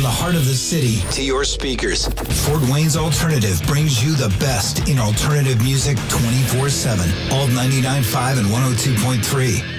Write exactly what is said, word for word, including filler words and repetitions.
heart of the city to your speakers. Fort Wayne's Alternative brings you the best in alternative music twenty-four seven. Alt ninety-nine point five and one oh two point three.